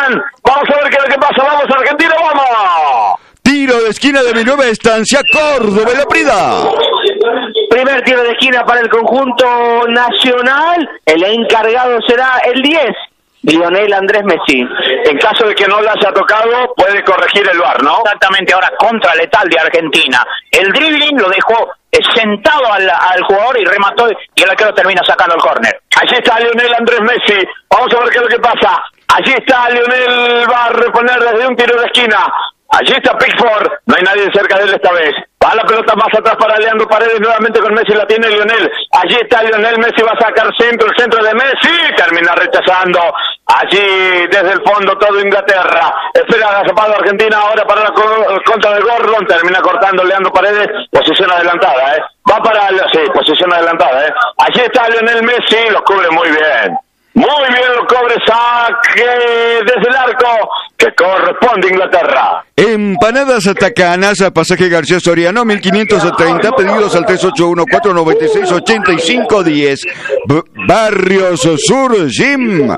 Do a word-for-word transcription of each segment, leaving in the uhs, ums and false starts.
Guzmán. Vamos a ver qué es lo que pasa. Vamos, Argentina, vamos. Tiro de esquina de mi nueva estancia, Córdoba, La Prida. Primer tiro de esquina para el conjunto nacional. El encargado será el diez, Lionel Andrés Messi. En caso de que no le haya tocado, puede corregir el V A R, ¿no? Exactamente, ahora contra letal de Argentina. El dribbling lo dejó sentado al, al jugador y remató, y el arquero termina sacando el córner. Allí está Lionel Andrés Messi. Vamos a ver qué es lo que pasa. Allí está Lionel, va a reponer desde un tiro de esquina. Allí está Pickford, no hay nadie cerca de él esta vez. Va la pelota más atrás para Leandro Paredes, nuevamente con Messi, la tiene Lionel. Allí está Lionel Messi, va a sacar centro, el centro de Messi, termina rechazando. Allí desde el fondo todo Inglaterra. Espera agazapado Argentina ahora para la co- contra de Gordon, termina cortando Leandro Paredes, posición adelantada, ¿eh? Va para, el, sí, posición adelantada, ¿eh? Allí está Lionel Messi, lo cubre muy bien. Muy bien lo cobre, saque desde el arco que corresponde a Inglaterra. Empanadas Atacanas, a Pasaje García Soriano, mil quinientos treinta, pedidos al tres ocho uno, cuatro nueve seis, ocho cinco uno cero. B- Barrios Sur Gym,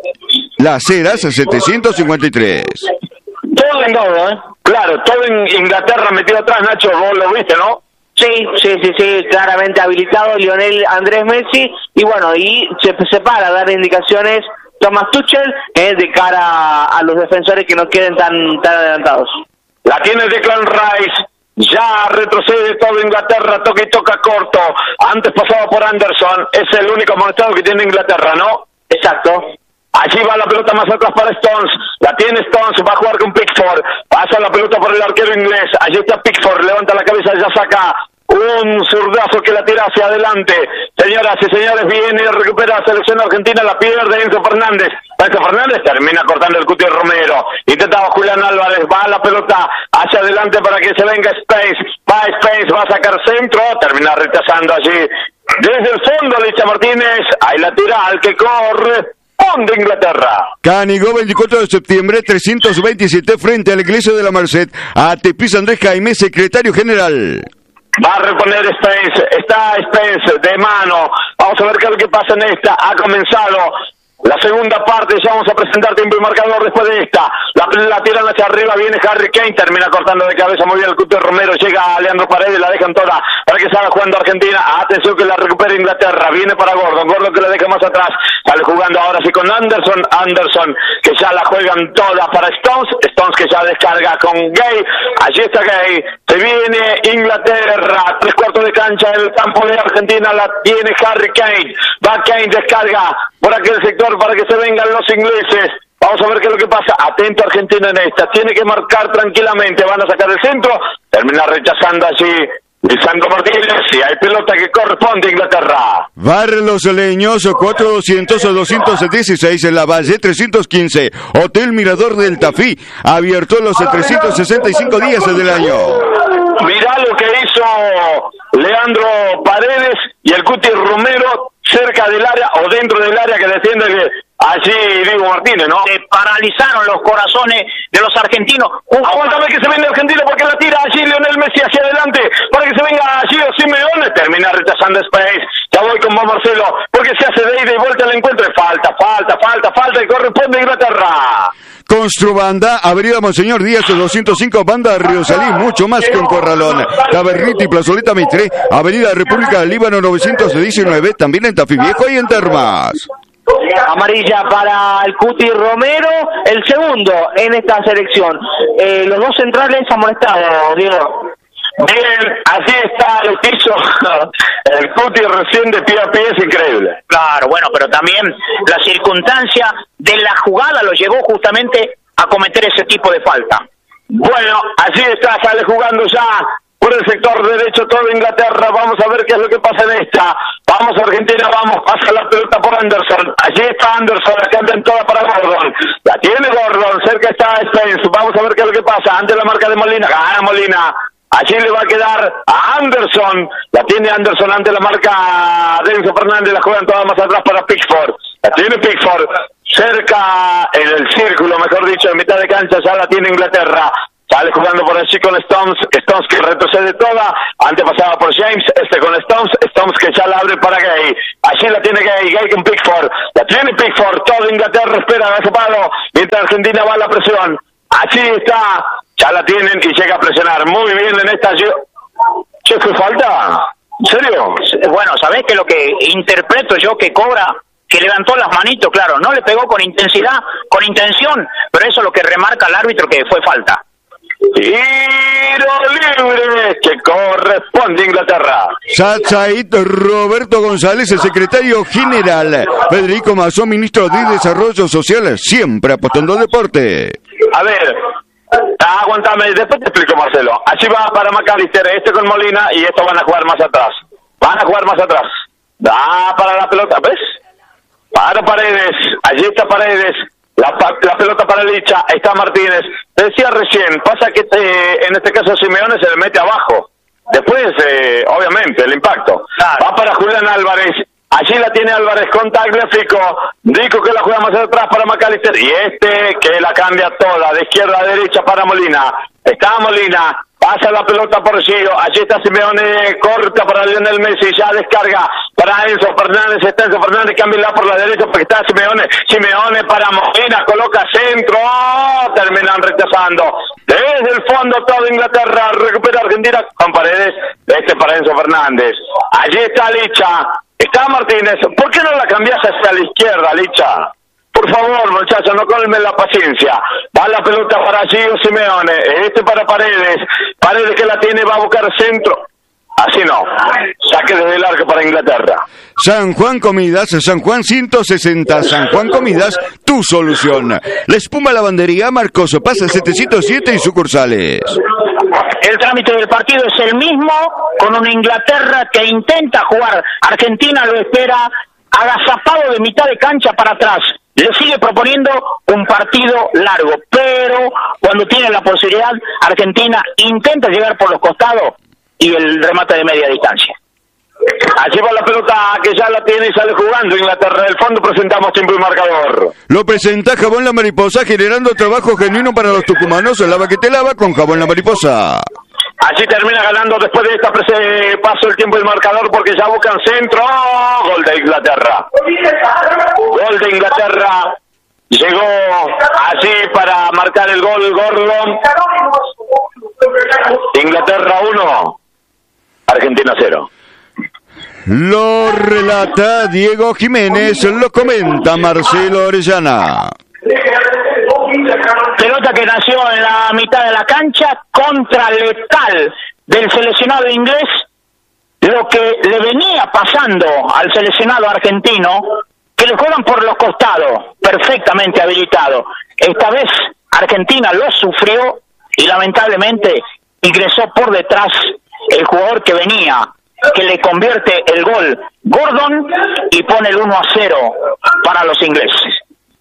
Las Heras, setecientos cincuenta y tres. Todo en todo, ¿eh? Claro, todo en Inglaterra metido atrás, Nacho, vos lo viste, ¿no? Sí, sí, sí, sí, claramente habilitado Lionel Andrés Messi, y bueno, y se separa a dar indicaciones Thomas Tuchel eh, de cara a los defensores que no queden tan, tan adelantados. La tiene Declan Rice, ya retrocede todo Inglaterra, toca y toca corto, antes pasaba por Anderson, es el único amonestado que tiene Inglaterra, ¿no? Exacto. Allí va la pelota más atrás para Stones, la tiene Stones, va a jugar con Pickford, pasa la pelota por el arquero inglés, allí está Pickford, levanta la cabeza, ya saca un zurdazo que la tira hacia adelante. Señoras y señores, viene, recupera la selección argentina, la pierde Enzo Fernández. Enzo Fernández termina cortando el Cuti Romero. Intentaba Julián Álvarez, va la pelota hacia adelante para que se venga Space. Va Space, va a sacar centro, termina rechazando allí. Desde el fondo, Licha Martínez, ahí la tira al que corre. De Inglaterra. Canigó, veinticuatro de septiembre, trescientos veintisiete, frente a la iglesia de la Merced. A Tepiz Andrés Jaime, secretario general. Va a reponer Spence, está Spence de mano. Vamos a ver qué es lo que pasa en esta. Ha comenzado la segunda parte, ya vamos a presentar tiempo y marcador después de esta. La, la tiran hacia arriba, viene Harry Kane, termina cortando de cabeza muy bien el Cuti Romero, llega a Leandro Paredes, la dejan toda para que salga jugando Argentina. Atención que la recupera Inglaterra, viene para Gordon, Gordon que la deja más atrás, sale jugando ahora sí con Anderson, Anderson que ya la juegan toda para Stones, Stones que ya descarga con Gay, allí está Gay, se viene Inglaterra, tres cuartos de cancha en el campo de Argentina, la tiene Harry Kane, va Kane, descarga por aquel sector para que se vengan los ingleses. Vamos a ver qué es lo que pasa. Atento Argentina en esta. Tiene que marcar tranquilamente. Van a sacar el centro. Termina rechazando allí Lisandro Martínez. Y hay pelota que corresponde a Inglaterra. Barre los Leños, cuatro doscientos o doscientos dieciséis en la Valle, trescientos quince. Hotel Mirador del Tafí. Abierto los trescientos sesenta y cinco días del año. Mirá lo que hizo Leandro Paredes y el Cuti Romero cerca del área o dentro del área que defiende allí Diego Martínez, ¿no? Se paralizaron los corazones de los argentinos. Aguántame que se viene Argentina porque la tira allí Lionel Messi hacia adelante para que se venga allí Simeone, termina rechazando Space. Ya voy con Juan Marcelo porque se hace de ida y vuelta al encuentro. Falta, falta, falta, falta y corresponde a Inglaterra. Construbanda, Avenida Monseñor Díaz, doscientos cinco, Banda Río Salí, mucho más que un corralón. Taberniti, Plazoleta Mitre, Avenida República del Líbano novecientos diecinueve, también en Tafí Viejo y en Termas. Amarilla para el Cuti Romero, el segundo en esta selección. Eh, los dos centrales amonestados, Diego. Bien, así está lo que hizo el Cuti recién de pie a pie, es increíble. Claro, bueno, pero también la circunstancia de la jugada lo llevó justamente a cometer ese tipo de falta. Bueno, así está, sale jugando ya por el sector derecho todo Inglaterra. Vamos a ver qué es lo que pasa en esta. Vamos Argentina, vamos, pasa la pelota por Anderson. Allí está Anderson, la cambian toda para Gordon. La tiene Gordon, cerca está Spence. Vamos a ver qué es lo que pasa. Ante la marca de Molina, gana Molina. Allí le va a quedar a Anderson. La tiene Anderson ante la marca de Enzo Fernández. La juegan toda más atrás para Pickford. La tiene Pickford. Cerca en el círculo, mejor dicho, en mitad de cancha ya la tiene Inglaterra. Sale jugando por allí con Stones, Stones que retrocede toda, antepasada por James, este con Stones, Stones que ya la abre para Gay, allí la tiene Gay, Gay con Pickford, la tiene Pickford, todo Inglaterra espera agazapado, mientras Argentina va a la presión, allí está, ya la tienen y llega a presionar, muy bien en esta, ¿qué fue falta? ¿En serio? Bueno, ¿sabés qué es lo que interpreto yo que cobra? Que levantó las manitos, claro, no le pegó con intensidad, con intención, pero eso es lo que remarca el árbitro que fue falta. Tiro libre que corresponde a Inglaterra. Said Roberto González, el secretario general. Federico Mazón, ministro de Desarrollo Social, siempre apostando al deporte. A ver, aguantame, después te explico, Marcelo. Allí va para McAllister, este con Molina, y estos van a jugar más atrás. Van a jugar más atrás. Da para la pelota, ¿ves? Para Paredes, allí está Paredes. La, la pelota para Licha, está Martínez. Te decía recién, pasa que te, en este caso Simeone se le mete abajo. Después, eh, obviamente, el impacto. Claro. Va para Julián Álvarez. Allí la tiene Álvarez con Tagliafico. Dico que la juega más atrás para McAllister. Y este que la cambia toda, de izquierda a derecha para Molina. Está Molina. Pasa la pelota por Gio, allí está Simeone, corta para Lionel Messi, ya descarga para Enzo Fernández, está Enzo Fernández, cámbiala por la derecha porque está Simeone, Simeone para Molina, coloca centro, oh, terminan rechazando. Desde el fondo todo Inglaterra, recupera Argentina con Paredes, este para Enzo Fernández. Allí está Licha, está Martínez, ¿por qué no la cambias hacia la izquierda, Licha? Por favor, muchachos, no colmen la paciencia. Va la pelota para Gio Simeone. Este para Paredes. Paredes que la tiene, va a buscar centro. Así no. Saque desde el arco para Inglaterra. San Juan Comidas, San Juan ciento sesenta. San Juan Comidas, tu solución. La espuma lavandería Marcos Paz setecientos siete y sucursales. El trámite del partido es el mismo, con una Inglaterra que intenta jugar. Argentina lo espera agazapado de mitad de cancha para atrás. Le sigue proponiendo un partido largo, pero cuando tiene la posibilidad, Argentina intenta llegar por los costados y el remate de media distancia. Allí va la pelota que ya la tiene y sale jugando Inglaterra. Del fondo presentamos tiempo y marcador. Lo presenta Jabón La Mariposa, generando trabajo genuino para los tucumanos. Lava que te lava con Jabón La Mariposa. Allí termina ganando después de esta prese, paso el tiempo y marcador porque ya buscan centro. ¡Oh! Gol de Inglaterra. Gol de Inglaterra. Llegó allí para marcar el gol Gordon. Inglaterra uno, Argentina cero. Lo relata Diego Jiménez, lo comenta Marcelo Orellana. Pelota que nació en la mitad de la cancha, contra letal del seleccionado inglés, lo que le venía pasando al seleccionado argentino, que le juegan por los costados, perfectamente habilitado. Esta vez Argentina lo sufrió y lamentablemente ingresó por detrás el jugador que venía, que le convierte el gol Gordon y pone el uno a cero para los ingleses.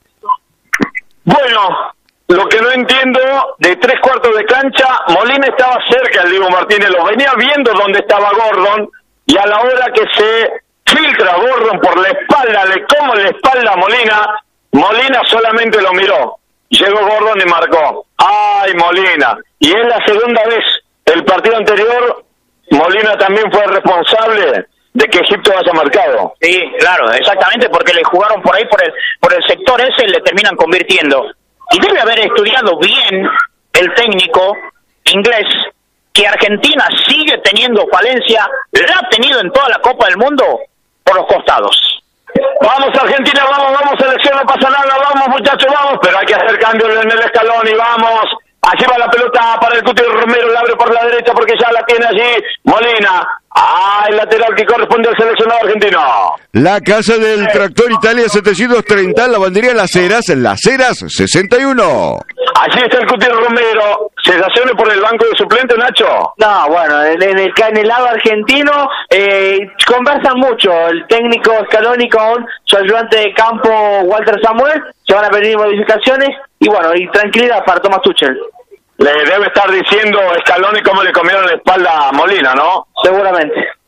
Bueno, lo que no entiendo, de tres cuartos de cancha, Molina estaba cerca del Diego Martínez, lo venía viendo donde estaba Gordon, y a la hora que se filtra Gordon por la espalda, le como la espalda a Molina, Molina solamente lo miró, llegó Gordon y marcó. ¡Ay, Molina! Y es la segunda vez, el partido anterior, Molina también fue responsable de que Egipto haya marcado. Sí, claro, exactamente, porque le jugaron por ahí, por el por el sector ese, le terminan convirtiendo. Y debe haber estudiado bien el técnico inglés que Argentina sigue teniendo falencia, la ha tenido en toda la Copa del Mundo, por los costados. Vamos Argentina, vamos, vamos, selección, no pasa nada, vamos muchachos, vamos, pero hay que hacer cambios en el escalón y vamos. Allí va la pelota para el Cuti Romero, la abre por la derecha porque ya la tiene allí Molina. Ah, el lateral que corresponde al seleccionado argentino. La casa del tractor Italia setecientos treinta, lavandería Las Heras, Las Heras sesenta y uno. Allí está el Cuti Romero. ¿Sensaciones por el banco de suplente, Nacho? No, bueno, en el, en el lado argentino eh, conversan mucho. El técnico Scaloni con su ayudante de campo Walter Samuel. Se van a pedir modificaciones y bueno, y tranquilidad para Thomas Tuchel. Le debe estar diciendo Scaloni cómo le comieron la espalda a Molina, ¿no? Seguramente.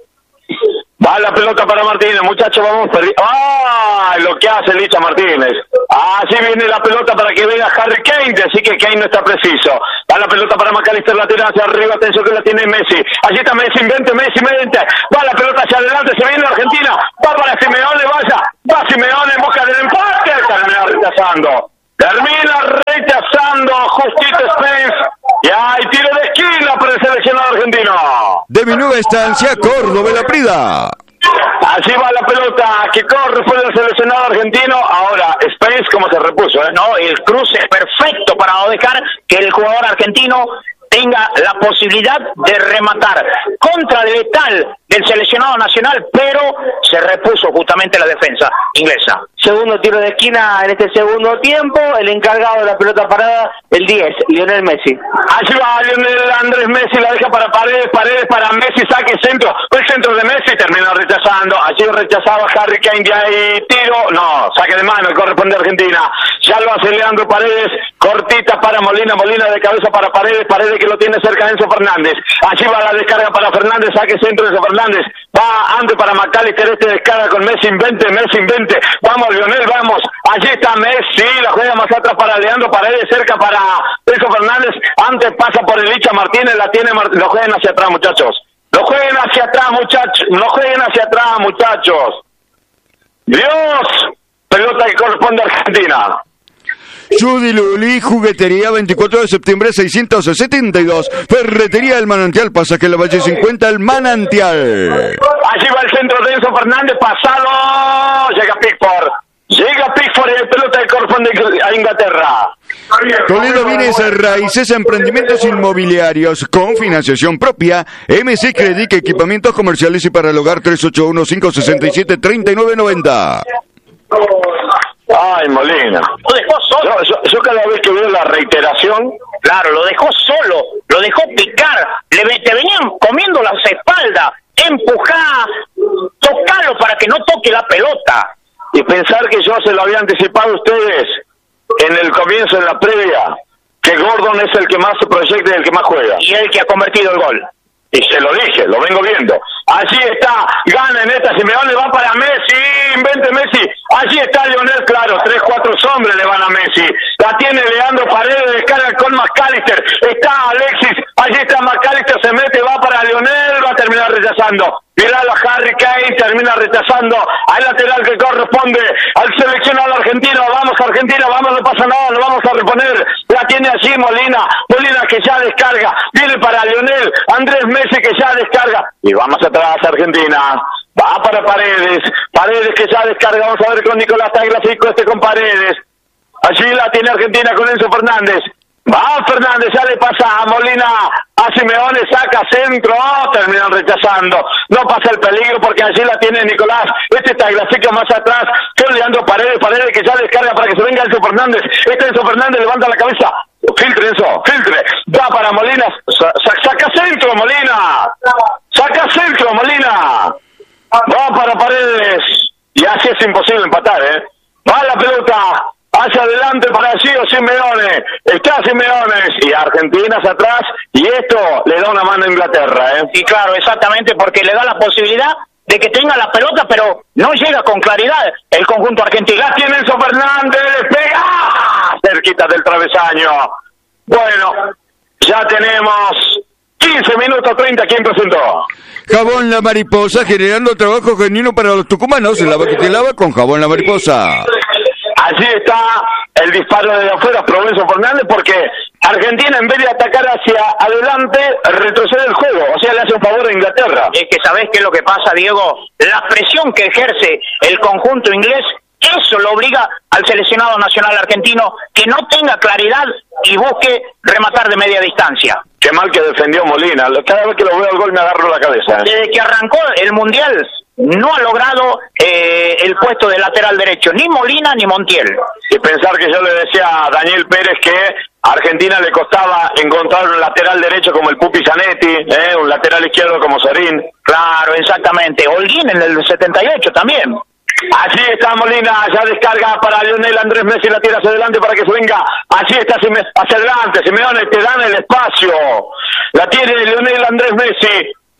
Va la pelota para Martínez, muchachos, vamos perdiendo. ¡Ah! Lo que hace Licha Martínez. Así viene la pelota para que venga Harry Kane, así que Kane no está preciso. Va la pelota para McAllister, la tira hacia arriba, atención que la tiene Messi. Allí está Messi, invente, Messi, invente. Va la pelota hacia adelante, se viene Argentina. Va para Simeone, vaya. Va Simeone en busca del empate. Termina rechazando. Termina rechazando justito Spence. Y hay tiro de esquina para el seleccionado argentino. De mi nueva estancia, Córdoba La Prida. Así va la pelota que corre fuera del seleccionado argentino. Ahora, Spence como se repuso, ¿eh? No, el cruce es perfecto para no dejar que el jugador argentino tenga la posibilidad de rematar contra letal del seleccionado nacional, pero se repuso justamente la defensa inglesa. Segundo tiro de esquina en este segundo tiempo, el encargado de la pelota parada, el diez, Lionel Messi. Allí va Lionel Andrés Messi, la deja para Paredes, Paredes para Messi, saque centro, el centro de Messi, termina rechazando, allí rechazaba Harry Kane, ya hay tiro, no, saque de mano, corresponde a Argentina, ya lo hace Leandro Paredes, cortita para Molina, Molina de cabeza para Paredes, Paredes que lo tiene cerca Enzo Fernández, allí va la descarga para Fernández, saque centro de Enzo Fernández, va antes para McAllister, este descarga con Messi, invente, Messi, invente, vamos Lionel, vamos, allí está Messi, la juega más atrás para Leandro Paredes, cerca para Enzo Fernández, antes pasa por el Licha Martínez, la tiene Martínez, lo jueguen hacia atrás muchachos, lo jueguen hacia atrás muchachos, lo jueguen hacia atrás muchachos, Dios, pelota que corresponde a Argentina. Judy Luli, juguetería, veinticuatro de septiembre seiscientos setenta y dos. Ferretería El Manantial, pasaje La Valle cincuenta, El Manantial. Allí va el centro de Enzo Fernández, pasado, llega Pickford. Llega Pickford y el pelota que corresponde a Inglaterra. Toledo Bienes Raíces, emprendimientos inmobiliarios con financiación propia. M C Credit, equipamientos comerciales y para el hogar, tres ocho uno, cinco seis siete, tres nueve nueve cero. Ay, Molina. Lo dejó solo. Yo, yo, yo cada vez que veo la reiteración... Claro, lo dejó solo, lo dejó picar, le, te venían comiendo las espaldas, empujá, tocalo para que no toque la pelota. Y pensar que yo se lo había anticipado a ustedes en el comienzo, en la previa, que Gordon es el que más se proyecta y el que más juega. Y el que ha convertido el gol. Y se lo dije, lo vengo viendo. Allí está, gana en esta, Simeone va para Messi, invente Messi. Allí está Lionel, claro, tres, cuatro hombres le van a Messi. La tiene Leandro Paredes, descarga con McAllister. Está Alexis, allí está McAllister, se mete, va para Lionel, va a terminar rechazando. Miralo a Harry Kane, termina rechazando al lateral que corresponde al seleccionado argentino. Vamos Argentina, vamos, no pasa nada, lo vamos a reponer. La tiene allí Molina, Molina que ya descarga, viene para Lionel, Andrés Messi que ya descarga. Y vamos atrás Argentina, va para Paredes, Paredes que ya descarga, vamos a ver con Nicolás Tagliafico, este con Paredes. Allí la tiene Argentina con Enzo Fernández. Va Fernández, ya le pasa a Molina, a Simeone, saca centro, oh, terminan rechazando, no pasa el peligro porque allí la tiene Nicolás, este está Tagliafico más atrás, con Leandro Paredes, Paredes que ya descarga para que se venga Enzo Fernández, este Enzo Fernández levanta la cabeza, filtre Enzo, filtre, va para Molina, sa saca centro Molina, saca centro Molina, va para Paredes, y así es imposible empatar, eh, va la pelota hacia adelante para Gio Simeone, está Simeone, y Argentina hacia atrás, y esto le da una mano a Inglaterra, ¿eh? Y claro, exactamente, porque le da la posibilidad de que tenga la pelota, pero no llega con claridad el conjunto argentino. La tiene Enzo Fernández, pega, cerquita del travesaño. Bueno, ya tenemos quince minutos treinta, ¿quién presentó? Jabón La Mariposa, generando trabajo genuino para los tucumanos, el lava que te lava con Jabón La Mariposa. Allí está el disparo de afuera, Provenzo Fernández, porque Argentina, en vez de atacar hacia adelante, retrocede el juego, o sea, le hace un favor a Inglaterra. Es que ¿sabés qué es lo que pasa, Diego? La presión que ejerce el conjunto inglés, eso lo obliga al seleccionado nacional argentino que no tenga claridad y busque rematar de media distancia. Qué mal que defendió Molina, cada vez que lo veo al gol me agarro la cabeza. ¿eh? Desde que arrancó el Mundial, no ha logrado eh, el puesto de lateral derecho, ni Molina ni Montiel. Y pensar que yo le decía a Daniel Pérez que a Argentina le costaba encontrar un lateral derecho como el Pupi Zanetti, ¿eh? un lateral izquierdo como Sorín. Claro, exactamente. Holguín en el setenta y ocho también. Allí está Molina, ya descarga para Lionel Andrés Messi, la tira hacia adelante para que se venga. Allí está hacia adelante, Simeone, te dan el espacio. La tiene Lionel Andrés Messi.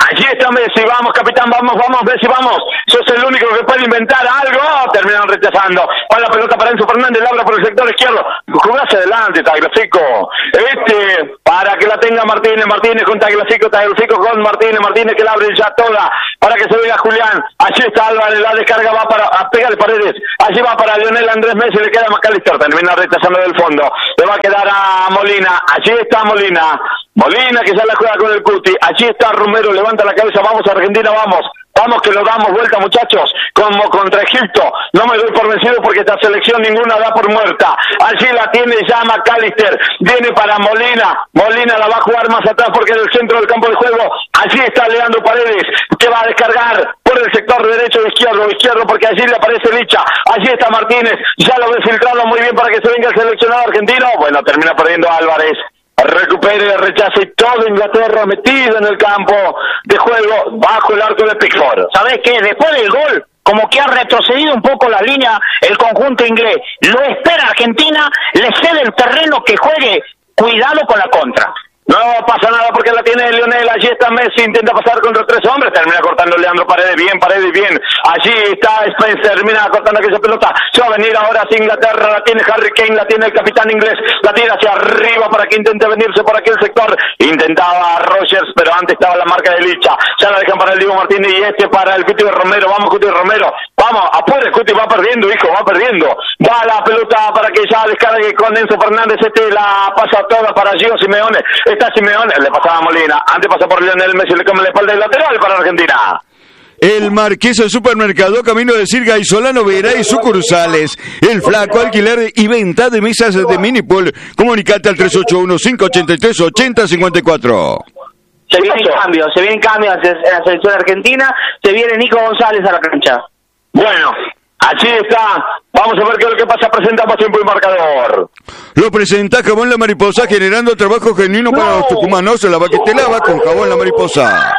Allí está Messi, vamos capitán, vamos, vamos Messi, vamos. Sos el único que puede inventar algo. Terminan rechazando. Va la pelota para Enzo Fernández, la abra por el sector izquierdo. Jugás adelante, Tagliafico. Este, para que la tenga Martínez, Martínez con Tagliafico, Tagliafico con Martínez, Martínez que la abre ya toda. Para que se vea Julián. Allí está Álvarez, la descarga va para, a pegarle Paredes. Allí va para Lionel Andrés Messi, le queda a McAllister. Termina rechazando del fondo. Le va a quedar a Molina. Allí está Molina. Molina que ya la juega con el Cuti. Allí está Romero, levanta la cabeza, vamos Argentina, vamos. Vamos que lo damos vuelta, muchachos, como contra Egipto. No me doy por vencido porque esta selección ninguna da por muerta. Allí la tiene ya McAllister. Viene para Molina. Molina la va a jugar más atrás porque es el centro del campo de juego. Allí está Leandro Paredes, que va a descargar por el sector derecho o izquierdo, izquierdo porque allí le aparece Licha. Allí está Martínez. Ya lo ve filtrado muy bien para que se venga el seleccionado argentino. Bueno, termina perdiendo Álvarez. Recupere, rechaza y todo Inglaterra metido en el campo de juego bajo el arco de Pickford. ¿Sabés qué? Después del gol, como que ha retrocedido un poco la línea el conjunto inglés. Lo espera Argentina, le cede el terreno que juegue. Cuidado con la contra. No pasa nada porque la tiene Lionel. Allí está Messi, intenta pasar contra tres hombres. Termina cortando Leandro Paredes. Bien, Paredes, bien. Allí está Spencer, termina cortando aquella pelota. Se va a venir ahora hacia Inglaterra. La tiene Harry Kane, la tiene el capitán inglés. La tira hacia arriba para que intente venirse por aquel sector. Intentaba Rogers, pero antes estaba la marca de Licha. Ya la dejan para el Diego Martínez y este para el Cuti Romero. Vamos, Cuti Romero. Vamos, apure, Cuti va perdiendo, hijo, va perdiendo. Va la pelota para que ya descargue con Enzo Fernández. Este la pasa toda para Gio Simeone. Está Simeone, le pasaba a Molina, antes pasa por Lionel Messi, le come la espalda del lateral para Argentina. El Marqués Supermercado, camino de Sirga y Solano Vera y sucursales. El Flaco, alquiler y venta de mesas de Minipool. Comunicate al tres ocho uno, cinco ocho tres, ocho cero cinco cuatro. Se vienen cambios, se vienen cambios en la selección argentina, se viene Nico González a la cancha. Bueno, allí está. Vamos a ver qué es lo que pasa. Presentamos tiempo y marcador. Lo presenta Jabón La Mariposa, generando trabajo genuino no. para los tucumanos. La va que te lava con Jabón La Mariposa.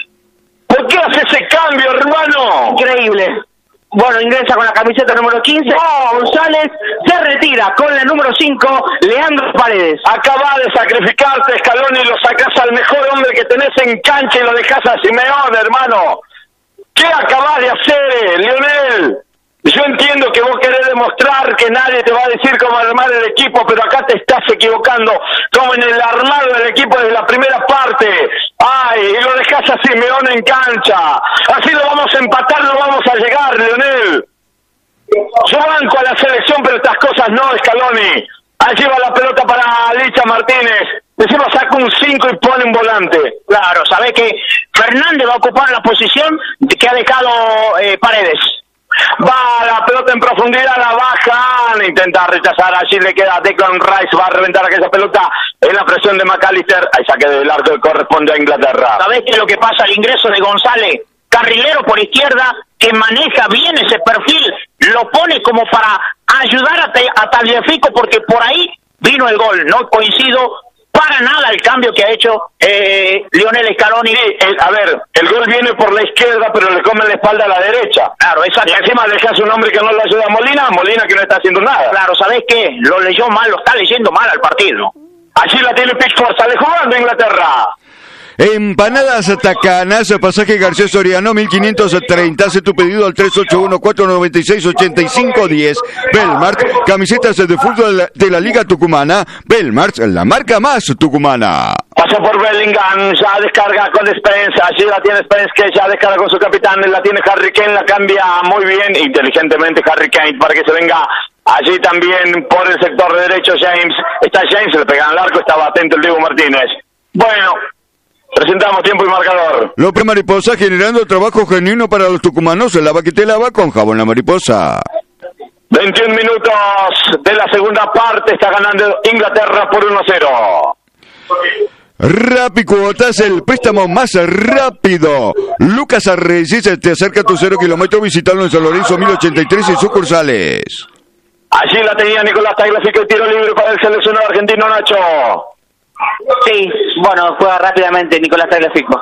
¿Por qué hace ese cambio, hermano? Increíble. Bueno, ingresa con la camiseta número quince. Oh, González se retira con la número cinco, Leandro Paredes. Acaba de sacrificarte, Scaloni, y lo sacás al mejor hombre que tenés en cancha y lo dejás a Simeone, hermano. ¿Qué acabas de hacer, Lionel? Yo entiendo que vos querés demostrar que nadie te va a decir cómo armar el equipo, pero acá te estás equivocando, como en el armado del equipo desde la primera parte. Ay, y lo dejás a Simeone en cancha. Así lo vamos a empatar, no vamos a llegar, Lionel. Yo banco a la selección, pero estas cosas no, Scaloni. Allí va la pelota para Licha Martínez. Encima saca un cinco y pone un volante. Claro, sabés que Fernández va a ocupar la posición que ha dejado eh, Paredes. Va la pelota en profundidad, la bajan, intenta rechazar, allí le queda Declan Rice, va a reventar aquella pelota en la presión de McAllister, ahí saque del arco que corresponde a Inglaterra. ¿Sabés qué es lo que pasa al ingreso de González? Carrilero por izquierda, que maneja bien ese perfil, lo pone como para ayudar a, a Tagliafico, porque por ahí vino el gol, no coincido para nada el cambio que ha hecho eh, Lionel Scaloni. Sí, el, a ver, el gol viene por la izquierda, pero le come la espalda a la derecha. Claro, exacto. Y encima dejas un hombre que no le ayuda a Molina, Molina que no está haciendo nada. Claro, ¿sabés qué? Lo leyó mal, lo está leyendo mal al partido. Allí la tiene Pickford, sale jugando Inglaterra. Empanadas Tacanas, pasaje García Soriano, mil quinientos treinta. Hace tu pedido al tres ocho uno, cuatro nueve seis, ocho cinco uno cero. Belmart, camisetas de fútbol de la Liga Tucumana. Belmart, la marca más tucumana. Pasa por Bellingham, ya descarga con Spence. Allí la tiene Spence, que ya descarga con su capitán. La tiene Harry Kane, la cambia muy bien, inteligentemente Harry Kane, para que se venga. Allí también por el sector derecho James. Está James, le pegan al arco, estaba atento el Diego Martínez. Bueno, presentamos tiempo y marcador. López Mariposa, generando trabajo genuino para los tucumanos. El lava que te lava con Jabón La Mariposa. veintiún minutos de la segunda parte, está ganando Inglaterra por uno a cero. Rapicuotas, el préstamo más rápido. Lucas Arreyes, te acerca a tu cero kilómetro. Visitalo en San Lorenzo mil ochenta y tres y sucursales. Allí la tenía Nicolás Tagliafico, el tiro libre para el seleccionado argentino, Nacho. Sí, bueno, juega rápidamente Nicolás Tagliafico.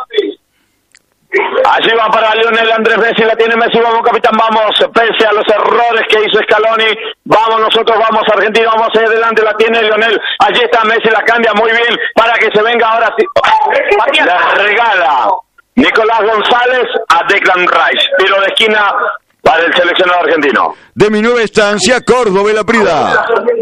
Allí va para Lionel Andrés Messi, la tiene Messi, vamos capitán, vamos, pese a los errores que hizo Scaloni, vamos nosotros, vamos Argentina, vamos hacia adelante, la tiene Lionel, allí está Messi, la cambia muy bien, para que se venga ahora sí, la regala, Nicolás González a Declan Rice. Tiro de esquina para el seleccionado argentino. De mi nueva estancia, Córdoba La Prida.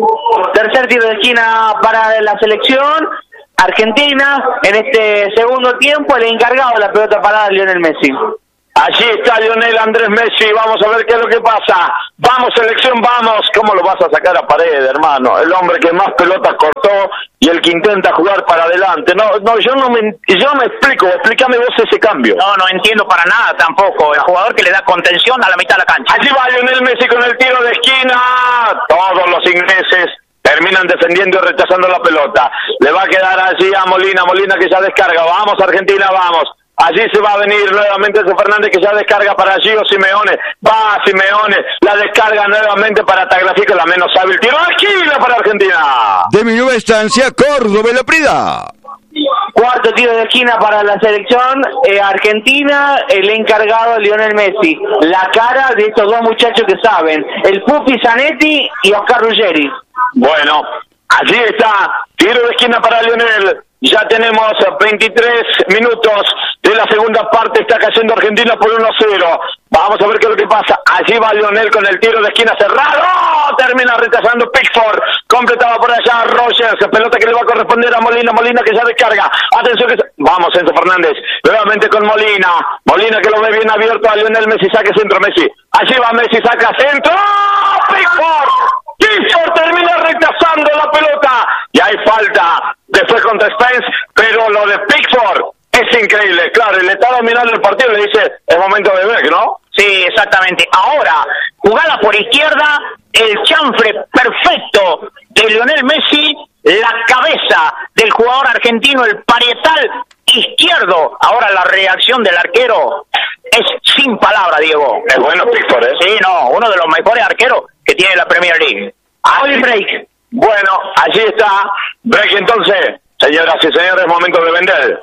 Tercer tiro de esquina para la selección argentina. En este segundo tiempo, el encargado de la pelota parada, Lionel Messi. Allí está Lionel Andrés Messi, vamos a ver qué es lo que pasa. Vamos, selección, vamos. ¿Cómo lo vas a sacar a pared, hermano? El hombre que más pelotas cortó y el que intenta jugar para adelante. No, no, yo no me, yo no me explico. Explícame vos ese cambio. No, no entiendo para nada tampoco. El jugador que le da contención a la mitad de la cancha. Allí va Lionel Messi con el tiro de esquina. Todos los ingleses terminan defendiendo y rechazando la pelota. Le va a quedar allí a Molina, Molina que ya descarga. Vamos, Argentina, vamos. Allí se va a venir nuevamente ese Fernández que ya descarga para Gio Simeone. Va Simeone, la descarga nuevamente para Tagliafico, la menos hábil. Tiro de esquina para Argentina. De mi nueva estancia, Córdoba La Prida. Cuarto tiro de esquina para la selección eh, argentina, el encargado Lionel Messi. La cara de estos dos muchachos que saben, el Pupi Zanetti y Oscar Ruggeri. Bueno, allí está, tiro de esquina para Lionel. Ya tenemos veintitrés minutos de la segunda parte, está cayendo Argentina por uno cero. Vamos a ver qué es lo que pasa. Allí va Lionel con el tiro de esquina cerrado. Termina rechazando Pickford. Completaba por allá Rogers. Pelota que le va a corresponder a Molina. Molina que ya descarga. Atención que... Vamos, Enzo Fernández. Nuevamente con Molina. Molina que lo ve bien abierto a Lionel Messi. Saque centro Messi. Allí va Messi. Saca centro. Pickford. Pickford termina rechazando la pelota. Y hay falta después contra Spence. Pero lo de Pickford es increíble. Claro, le está dominando el partido. Le dice, es momento de ver, ¿no? Sí, exactamente. Ahora, jugada por izquierda, el chanfle perfecto de Lionel Messi, la cabeza del jugador argentino, el parietal izquierdo. Ahora la reacción del arquero es sin palabra, Diego. Es bueno Pickford, ¿eh? Sí, no, uno de los mejores arqueros que tiene la Premier League. Hay break. Bueno, allí está. Break entonces. Señoras y señores, momento de vender.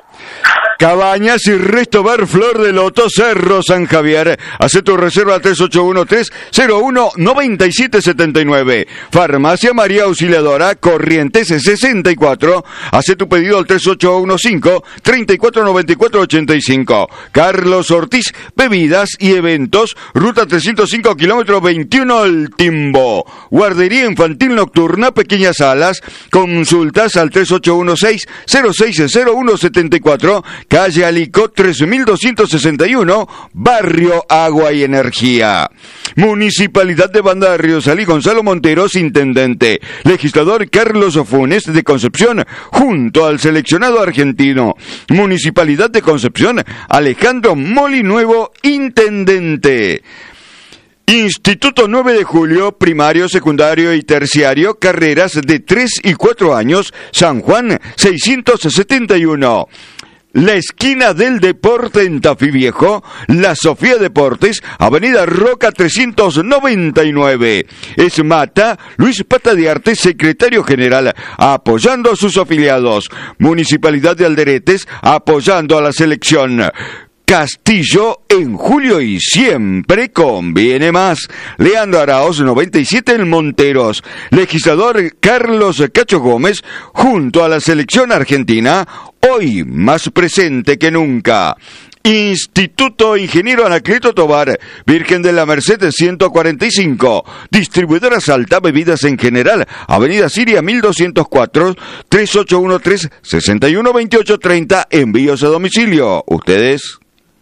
Cabañas y Resto Bar Flor de Loto, Cerro San Javier. Hace tu reserva al tres ocho uno tres cero uno nueve siete siete nueve. Farmacia María Auxiliadora, Corrientes sesenta y cuatro. Hace tu pedido al tres ocho uno cinco tres cuatro nueve cuatro ocho cinco. Carlos Ortiz, Bebidas y Eventos, Ruta trescientos cinco, kilómetro veintiuno, El Timbo. Guardería Infantil Nocturna, Pequeñas Salas. Consultas al tres ocho uno seis cero seis cero uno siete cuatro. Calle Alicó tres mil doscientos sesenta y uno, Barrio Agua y Energía. Municipalidad de Banda de Río Salí, Gonzalo Monteros, intendente. Legislador Carlos Funes de Concepción, junto al seleccionado argentino. Municipalidad de Concepción, Alejandro Molinuevo, intendente. Instituto nueve de julio, primario, secundario y terciario, carreras de tres y cuatro años, San Juan seiscientos setenta y uno. La esquina del deporte en Tafí Viejo, La Sofía Deportes, Avenida Roca trescientos noventa y nueve. Esmata, Luis Pata de Arte, secretario general, apoyando a sus afiliados. Municipalidad de Alderetes, apoyando a la selección. Castillo en julio y siempre conviene más. Leandro Araoz noventa y siete en Monteros. Legislador Carlos Cacho Gómez junto a la selección argentina, hoy más presente que nunca. Instituto Ingeniero Anacleto Tobar, Virgen de la Merced ciento cuarenta y cinco, Distribuidora Salta, bebidas en general, Avenida Siria mil doscientos cuatro, tres ocho uno tres seis uno dos ocho tres cero, envíos a domicilio. ¿Ustedes?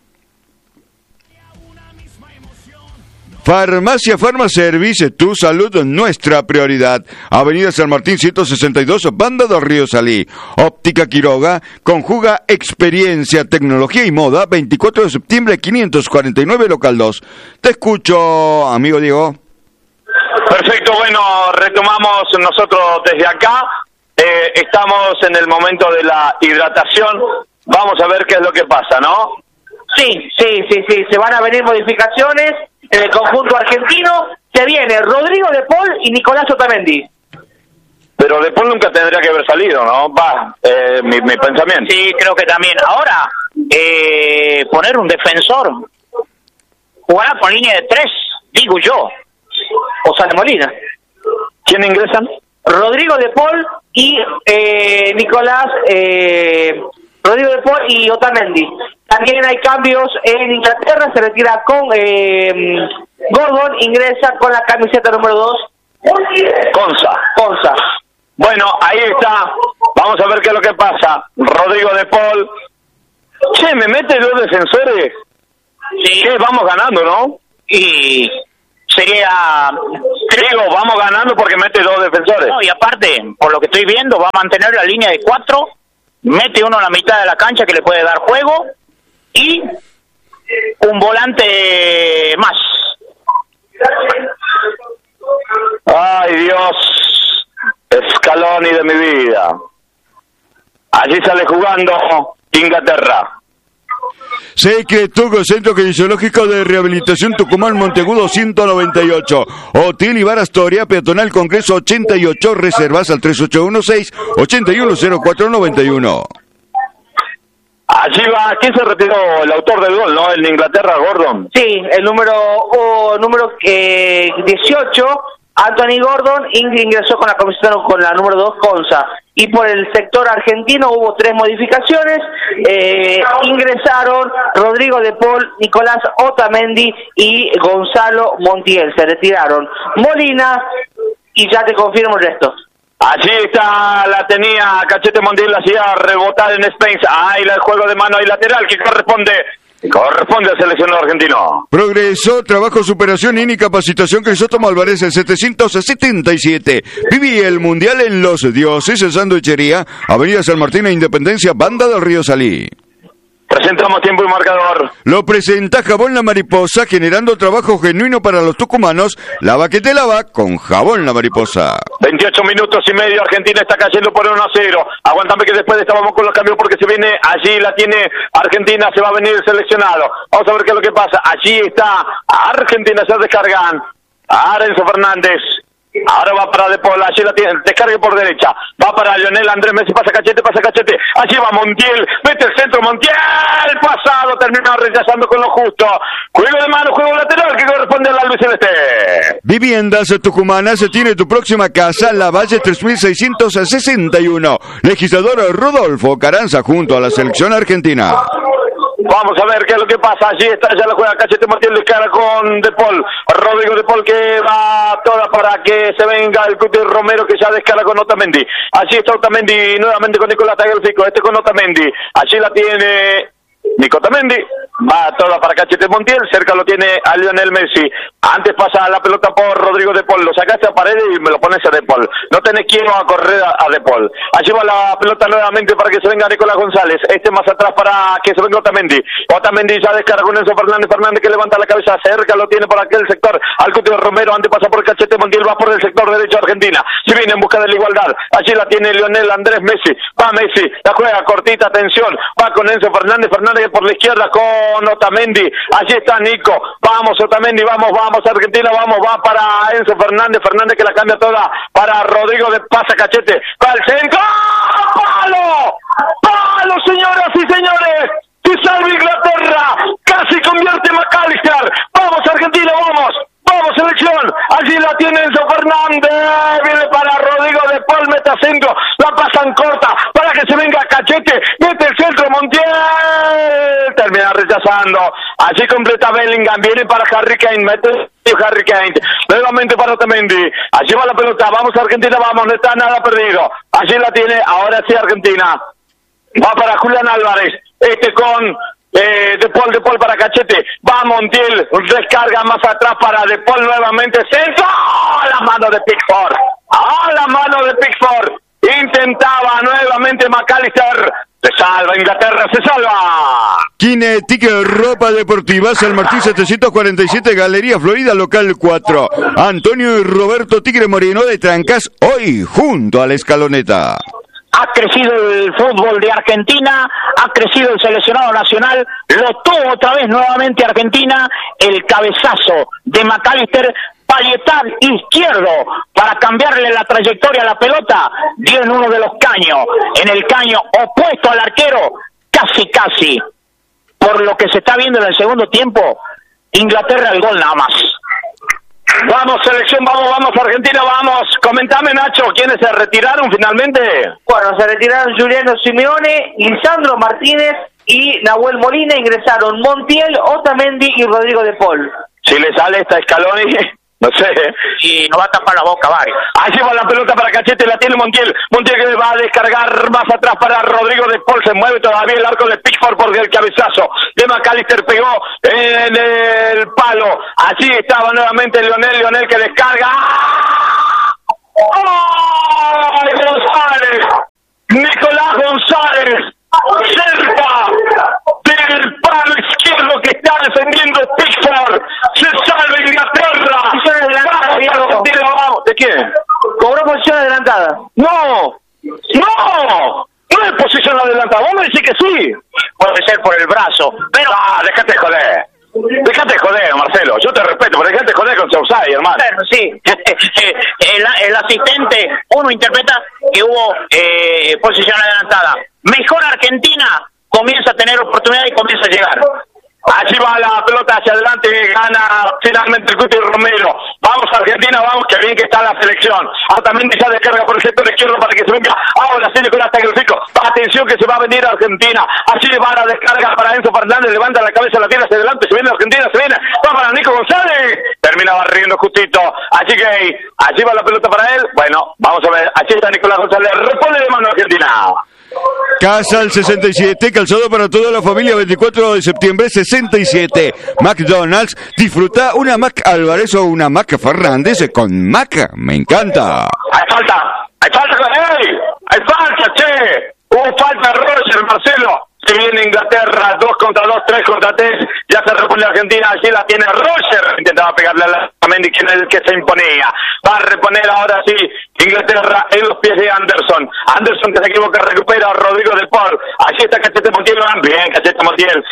Farmacia Farmaservice, tu salud, nuestra prioridad. Avenida San Martín ciento sesenta y dos, Banda del Río Salí. Óptica Quiroga, conjuga experiencia, tecnología y moda, veinticuatro de septiembre quinientos cuarenta y nueve, local dos. Te escucho, amigo Diego. Perfecto, bueno, retomamos nosotros desde acá. Eh, estamos en el momento de la hidratación. Vamos a ver qué es lo que pasa, ¿no? Sí, sí, sí, sí, se van a venir modificaciones en el conjunto argentino. Se viene Rodrigo de Paul y Nicolás Otamendi. Pero De Paul nunca tendría que haber salido, ¿no? Va, eh, mi, mi pensamiento. Sí, creo que también. Ahora, eh, poner un defensor, jugará con línea de tres, digo yo. O sale Molina. ¿Quién ingresan? Rodrigo de Paul y eh, Nicolás eh, Rodrigo de Paul y Otamendi. También hay cambios en Inglaterra, se retira con eh, Gordon, ingresa con la camiseta número dos. Conza. Conza. Bueno, ahí está. Vamos a ver qué es lo que pasa. Rodrigo de Paul. Che, me mete dos defensores. Sí. ¿Qué? Vamos ganando, ¿no? Y sería... Digo, vamos ganando porque mete dos defensores. No, y aparte, por lo que estoy viendo, va a mantener la línea de cuatro, mete uno en la mitad de la cancha que le puede dar juego, y un volante más. Ay, Dios. Scaloni de mi vida. Allí sale jugando Inglaterra. Secretogo, Centro Kinesiológico de Rehabilitación Tucumán, Monteagudo ciento noventa y ocho. Hotel Ibar Astoria, Peatonal Congreso ochenta y ocho. Reservas al tres ocho uno seis, ocho uno cero cuatro nueve uno. Allí va, ¿quién se retiró? El autor del gol, ¿no? El de Inglaterra, Gordon. Sí, el número oh, número eh, dieciocho, Anthony Gordon, ingresó con la camiseta con la número dos, Conza. Y por el sector argentino hubo tres modificaciones, eh, ingresaron Rodrigo de Paul, Nicolás Otamendi y Gonzalo Montiel, se retiraron Molina, y ya te confirmo el resto. Allí está, la tenía Cachete Montiel, la hacía rebotar en Spence. Ahí el juego de mano y lateral que corresponde corresponde al seleccionado argentino. Progresó, trabajo, superación y capacitación. Crisóstomo Álvarez, el setecientos setenta y siete. Viví el Mundial en Los Dioses, en Sanduichería, Avenida San Martín e Independencia, Banda del Río Salí. Presentamos tiempo y marcador. Lo presenta Jabón La Mariposa, generando trabajo genuino para los tucumanos. Lava que te lava con Jabón La Mariposa. veintiocho minutos y medio, Argentina está cayendo por uno a cero. Aguántame que después de esta vamos con los cambios porque se viene, allí la tiene Argentina, se va a venir el seleccionado. Vamos a ver qué es lo que pasa. Allí está Argentina, se descargan a Enzo Fernández. Ahora va para De Paul, allí la tiene, descargue por derecha, va para Lionel Andrés Messi, pasa Cachete, pasa Cachete, allí va Montiel, mete el centro, Montiel, pasado, termina rechazando con lo justo, juego de mano, juego lateral que corresponde al albiceleste. Viviendas Tucumanas, tiene tu próxima casa, La Valle tres mil seiscientos sesenta y uno, legislador Rodolfo Carranza junto a la selección argentina. Vamos a ver qué es lo que pasa. Allí está, ya la juega Cachete Montiel de cara con De Paul. Rodrigo De Paul que va toda para que se venga el Cuti Romero que ya descara con Otamendi. Allí está Otamendi nuevamente con Nicolás Tagliafico. Este con Otamendi. Allí la tiene Nico Otamendi. Va toda para Cachete Montiel. Cerca lo tiene a Lionel Messi. Antes pasa la pelota por Rodrigo De Paul. Lo sacaste a Paredes y me lo pones a De Paul. No tenés quien a correr a, a De Paul. Allí va la pelota nuevamente para que se venga Nicolás González. Este más atrás para que se venga Otamendi. Otamendi ya descarga con Enzo Fernández. Fernández que levanta la cabeza. Cerca lo tiene por aquel sector. Al Cuti Romero. Antes pasa por Cachete Montiel. Va por el sector derecho de Argentina. Si viene en busca de la igualdad. Allí la tiene Lionel Andrés Messi. Va Messi. La juega cortita. Atención. Va con Enzo Fernández. Fernández por la izquierda con Otamendi. Allí está Nico. Vamos Otamendi. Vamos, vamos Argentina. Vamos. Va para Enzo Fernández. Fernández que la cambia toda para Rodrigo de Pasa Cachete. Va al centro. ¡Palo! ¡Palo, señoras y señores! ¡Se salva Inglaterra! ¡Casi convierte McAllister! ¡Vamos Argentina, vamos! ¡Vamos selección! Allí la tiene Enzo Fernández. Viene para Rodrigo de Paul, mete a centro. La pasan corta para que se venga Cachete. Mete el centro Montiel. Termina rechazando. Allí completa Bellingham. Viene para Harry Kane. Mete Harry Kane. Nuevamente para Otamendi. Allí va la pelota. Vamos Argentina, vamos. No está nada perdido. Allí la tiene. Ahora sí Argentina. Va para Julián Álvarez. Este con... Eh, De Paul, De Paul para Cachete, va Montiel, descarga más atrás para De Paul nuevamente, centro, ¡oh! La mano de Pickford, ¡ah! La mano de Pickford, intentaba nuevamente McAllister, se salva Inglaterra, se salva. Kinetic Ropa Deportiva, San Martín setecientos cuarenta y siete, Galería Florida, local cuatro. Antonio y Roberto Tigre Moreno de Trancas, hoy junto a la escaloneta. Ha crecido el fútbol de Argentina, ha crecido el seleccionado nacional, lo tuvo otra vez nuevamente Argentina, el cabezazo de McAllister, palietal izquierdo para cambiarle la trayectoria a la pelota, dio en uno de los caños, en el caño opuesto al arquero, casi casi, por lo que se está viendo en el segundo tiempo, Inglaterra el gol nada más. Vamos, selección, vamos, vamos, Argentina, vamos. Comentame, Nacho, ¿quiénes se retiraron finalmente? Bueno, se retiraron Juliano Simeone, Lisandro Martínez y Nahuel Molina. Ingresaron Montiel, Otamendi y Rodrigo de Paul. Si le sale esta Scaloni, no sé. Y nos va a tapar la boca varios. Ahí lleva la pelota para Cachete, la tiene Montiel. Montiel que va a descargar más atrás para Rodrigo de Paul. Se mueve todavía el arco de Pickford porque el cabezazo de McAllister pegó en el palo. Allí estaba nuevamente Lionel, Lionel que descarga. ¡Ay, González! Nicolás González, cerca del palo izquierdo que está defendiendo Pickford. Se salva Inglaterra. Vamos, ¿de quién? Cobró posición adelantada. No, no, no es posición adelantada. Vos me decís que sí. Puede ser por el brazo, pero... Ah, déjate joder. Déjate joder, Marcelo. Yo te respeto, pero déjate joder con Sousaí, hermano. Bueno, sí, el, el asistente, uno interpreta que hubo eh, posición adelantada. Mejor Argentina comienza a tener oportunidad y comienza a llegar. Allí va la pelota hacia adelante, gana finalmente el Cuti Romero. Vamos Argentina, vamos, que bien que está la selección. Ah, también ya descarga por el sector izquierdo para que se venga. Ahora sí, Nicolás Tagliafico. Atención que se va a venir Argentina. Allí va la descarga para Enzo Fernández, levanta la cabeza, la tira hacia adelante, se viene Argentina, se viene. Va para Nico González. Termina barriendo justito. Allí que allí va la pelota para él. Bueno, vamos a ver. Allí está Nicolás González. Responde de mano Argentina. Casal sesenta y siete, calzado para toda la familia, veinticuatro de septiembre, sesenta y siete. McDonald's, disfruta una Mac Álvarez o una Mac Fernández con Mac, me encanta. Hay falta, hay falta, ¡ey! Hay falta, che. Hubo falta, Roger, Marcelo. Se viene Inglaterra, dos contra dos, tres contra tres. Ya se repone Argentina, allí la tiene Roger. Intentaba pegarle a Mendy, quien es el que se imponía. Va a reponer ahora sí Inglaterra en los pies de Anderson. Anderson que se equivoca, recupera a Rodrigo de Paul. Allí está Cachete Montiel, bien, Cachete Montiel.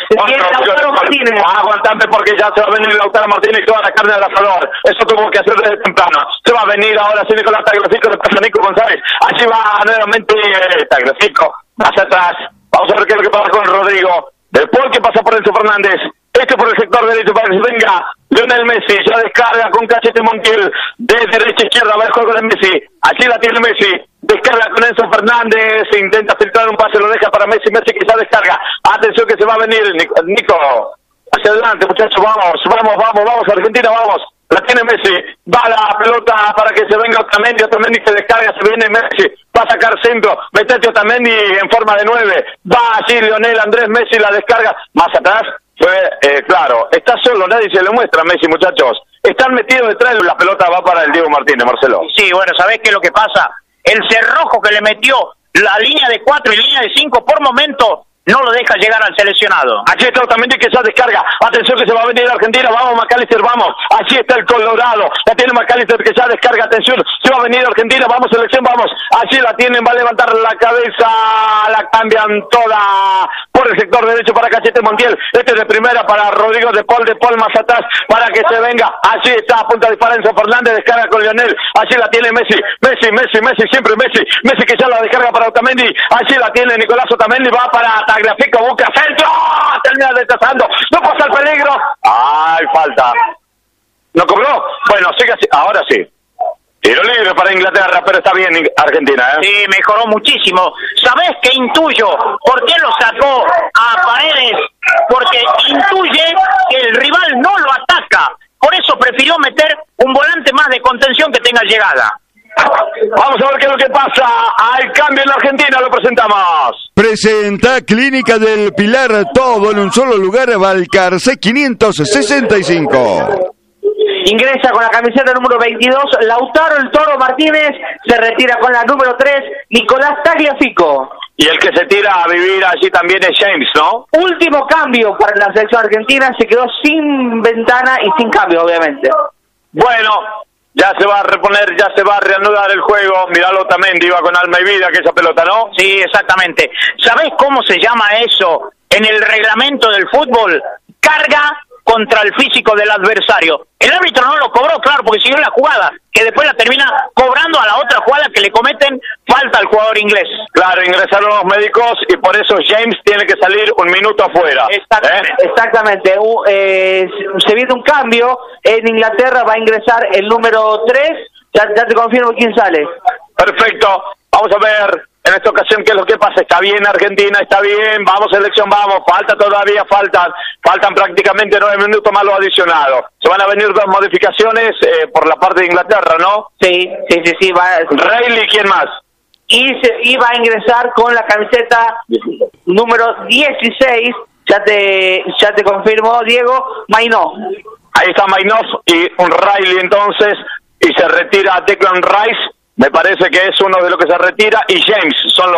Va a aguantarme porque ya se va a venir Lautaro Martínez y toda la carne al asador. Eso tuvo que hacer desde temprano. Se va a venir ahora sí Nicolás Tagliafico, después a Nico González. Allí va nuevamente eh, Tagliafico, hacia atrás. Vamos a ver qué es lo que pasa con Rodrigo. De Paul que pasa por Enzo Fernández. Este por el sector derecho para que se venga Lionel Messi. Ya descarga con Cachete Montiel. De derecha a izquierda va el juego de Messi. Allí la tiene Messi. Descarga con Enzo Fernández. Intenta filtrar un pase. Lo deja para Messi. Messi que ya descarga. Atención que se va a venir. Nico. Hacia adelante, muchachos. Vamos, vamos, vamos, vamos. Argentina, vamos. La tiene Messi, va la pelota para que se venga Otamendi, Otamendi se descarga, se viene Messi, va a sacar centro, metete Otamendi en forma de nueve, va allí Lionel Andrés Messi, la descarga, más atrás, fue, eh, claro, está solo, nadie se le muestra a Messi, muchachos, están metidos detrás, la pelota va para el Diego Martínez, Marcelo. Sí, bueno, ¿sabés qué es lo que pasa? El cerrojo que le metió la línea de cuatro y línea de cinco por momento no lo deja llegar al seleccionado. Allí está Otamendi que ya descarga. Atención que se va a venir Argentina. Vamos, McAllister, vamos. Allí está el Colorado. La tiene McAllister que ya descarga. Atención. Se va a venir Argentina. Vamos, selección, vamos. Allí la tienen. Va a levantar la cabeza. La cambian toda por el sector derecho para Cachete Montiel. Este de primera para Rodrigo de Paul. De Paul más atrás para que se venga. Allí está a punta de disparo Enzo Fernández. Descarga con Lionel. Allí la tiene Messi. Messi, Messi, Messi. Siempre Messi. Messi que ya la descarga para Otamendi. Allí la tiene Nicolás Otamendi. Va para Tagliafico, busca centro, termina destazando, no pasa el peligro. ¡Ay, falta! ¿No cobró? Bueno, sigue así, ahora sí. Tiro libre para Inglaterra, pero está bien Argentina, ¿eh? Sí, mejoró muchísimo. ¿Sabés qué intuyo? ¿Por qué lo sacó a Paredes? Porque intuye que el rival no lo ataca. Por eso prefirió meter un volante más de contención que tenga llegada. Vamos a ver qué es lo que pasa. Hay cambio en la Argentina, lo presentamos. Presenta Clínica del Pilar, todo en un solo lugar, Balcarce quinientos sesenta y cinco. Ingresa con la camiseta número veintidós, Lautaro el Toro Martínez. Se retira con la número tres, Nicolás Tagliafico. Y el que se tira a vivir allí también es James, ¿no? Último cambio para la selección argentina. Se quedó sin ventana y sin cambio, obviamente. Bueno, ya se va a reponer, ya se va a reanudar el juego. Miralo también, iba con alma y vida que esa pelota, ¿no? Sí, exactamente. ¿Sabés cómo se llama eso en el reglamento del fútbol? Carga contra el físico del adversario. El árbitro no lo cobró, claro, porque siguió la jugada, que después la termina cobrando a la otra jugada que le cometen falta al jugador inglés. Claro, ingresaron los médicos y por eso James tiene que salir un minuto afuera. Exactamente. ¿Eh? Exactamente. Uh, eh, se viene un cambio en Inglaterra, va a ingresar el número tres, ya, ya te confirmo quién sale. Perfecto, vamos a ver en esta ocasión qué es lo que pasa. Está bien Argentina, está bien, vamos selección, vamos, falta todavía, faltan, faltan prácticamente nueve minutos más los adicionados. Se van a venir dos modificaciones eh, por la parte de Inglaterra, ¿no? Sí, sí, sí, sí. Va. Reilly, ¿quién más? Y se iba a ingresar con la camiseta número dieciséis, ya te, ya te confirmo, Diego, Mainó. Ahí está Mainó y un Reilly entonces, y se retira Declan Rice. Me parece que es uno de los que se retira, y James son los